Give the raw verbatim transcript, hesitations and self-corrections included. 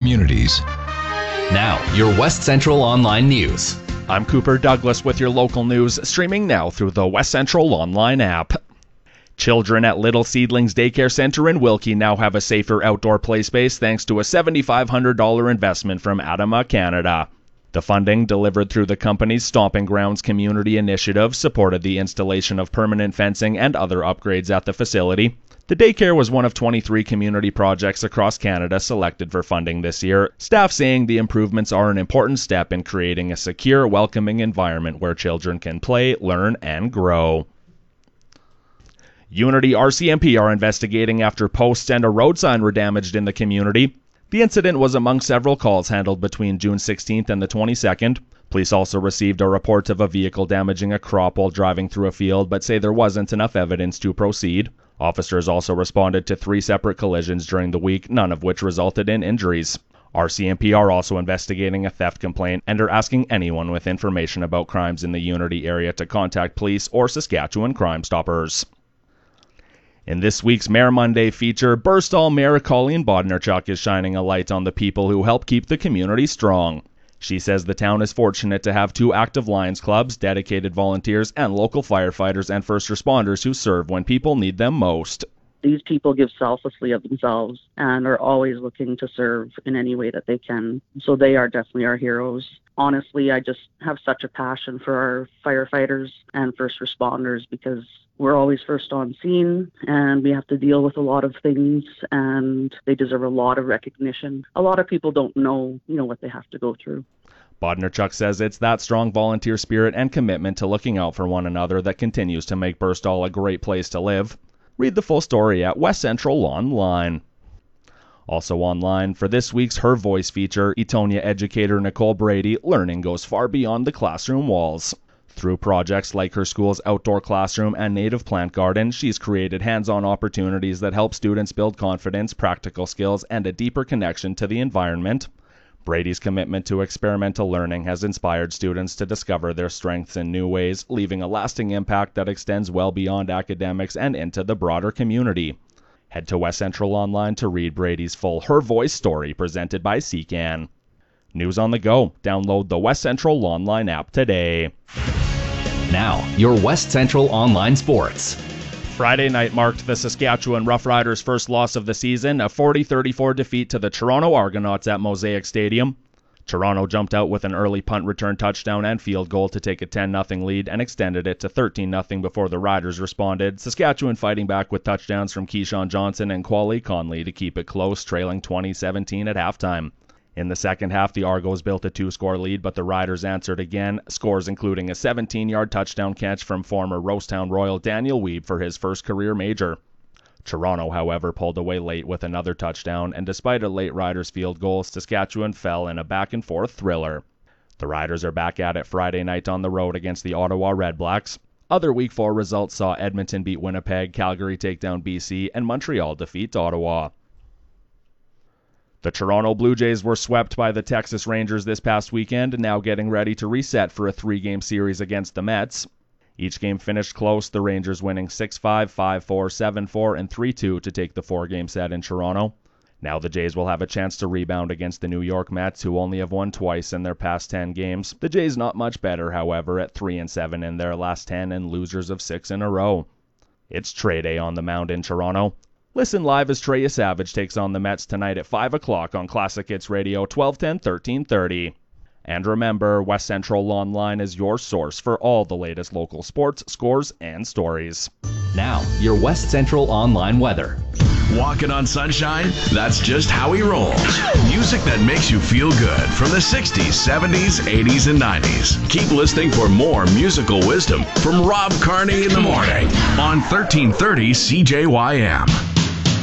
communities. Now, your West Central Online News. I'm Cooper Douglas with your local news, streaming now through the West Central Online app. Children at Little Seedlings Daycare Center in Wilkie now have a safer outdoor play space thanks to a seven thousand five hundred dollars investment from Adama Canada. The funding, delivered through the company's Stomping Grounds community initiative, supported the installation of permanent fencing and other upgrades at the facility. The daycare was one of twenty-three community projects across Canada selected for funding this year, staff saying the improvements are an important step in creating a secure, welcoming environment where children can play, learn, and grow. Unity R C M P are investigating after posts and a road sign were damaged in the community. The incident was among several calls handled between June sixteenth and the twenty-second. Police also received a report of a vehicle damaging a crop while driving through a field, but say there wasn't enough evidence to proceed. Officers also responded to three separate collisions during the week, none of which resulted in injuries. R C M P are also investigating a theft complaint and are asking anyone with information about crimes in the Unity area to contact police or Saskatchewan Crime Stoppers. In this week's Mayor Monday feature, Burstall Mayor Colleen Bodnarchuk is shining a light on the people who help keep the community strong. She says the town is fortunate to have two active Lions clubs, dedicated volunteers, and local firefighters and first responders who serve when people need them most. These people give selflessly of themselves and are always looking to serve in any way that they can. So they are definitely our heroes. Honestly, I just have such a passion for our firefighters and first responders because we're always first on scene and we have to deal with a lot of things and they deserve a lot of recognition. A lot of people don't know, you know, what they have to go through. Bodnarchuk says it's that strong volunteer spirit and commitment to looking out for one another that continues to make Burstall a great place to live. Read the full story at West Central Online. Also online, for this week's Her Voice feature, Etonia educator Nicole Brady, learning goes far beyond the classroom walls. Through projects like her school's outdoor classroom and native plant garden, she's created hands-on opportunities that help students build confidence, practical skills, and a deeper connection to the environment. Brady's commitment to experimental learning has inspired students to discover their strengths in new ways, leaving a lasting impact that extends well beyond academics and into the broader community. Head to West Central Online to read Brady's full Her Voice story presented by C C A N. News on the go. Download the West Central Online app today. Now, your West Central Online Sports. Friday night marked the Saskatchewan Roughriders' first loss of the season, a forty thirty-four defeat to the Toronto Argonauts at Mosaic Stadium. Toronto jumped out with an early punt return touchdown and field goal to take a ten nothing lead and extended it to thirteen nothing before the Riders responded, Saskatchewan fighting back with touchdowns from Keyshawn Johnson and Quali Conley to keep it close, trailing twenty seventeen at halftime. In the second half, the Argos built a two-score lead, but the Riders answered again, scores including a seventeen-yard touchdown catch from former Rosetown Royal Daniel Weeb for his first career major. Toronto, however, pulled away late with another touchdown, and despite a late Riders field goal, Saskatchewan fell in a back-and-forth thriller. The Riders are back at it Friday night on the road against the Ottawa Redblacks. Other Week four results saw Edmonton beat Winnipeg, Calgary take down B C, and Montreal defeat Ottawa. The Toronto Blue Jays were swept by the Texas Rangers this past weekend, now getting ready to reset for a three-game series against the Mets. Each game finished close, the Rangers winning six five, five four, seven four, and three two to take the four-game set in Toronto. Now the Jays will have a chance to rebound against the New York Mets, who only have won twice in their past ten games. The Jays not much better, however, at three and seven in their last ten and losers of six in a row. It's Trey Day on the mound in Toronto. Listen live as Treya Savage takes on the Mets tonight at five o'clock on Classic Hits Radio, twelve ten, thirteen thirty. And remember, West Central Online is your source for all the latest local sports, scores, and stories. Now, your West Central Online weather. Walking on sunshine? That's just how he rolls. Music that makes you feel good from the sixties, seventies, eighties, and nineties. Keep listening for more musical wisdom from Rob Carney in the morning on thirteen thirty C J Y M.